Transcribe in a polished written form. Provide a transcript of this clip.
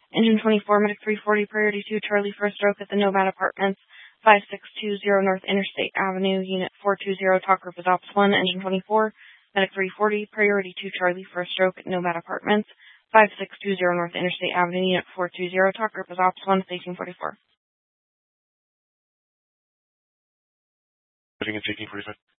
Engine 24, Medic 340, Priority 2, Charlie for a stroke at the Nomad Apartments, 5620 North Interstate Avenue, Unit 420, Talk Group is Ops 1, Engine 24, Medic 340, Priority 2, Charlie for a stroke at Nomad Apartments, 5620 North Interstate Avenue, Unit 420, Talk Group is Ops 1, Station 44. Heading and taking 45.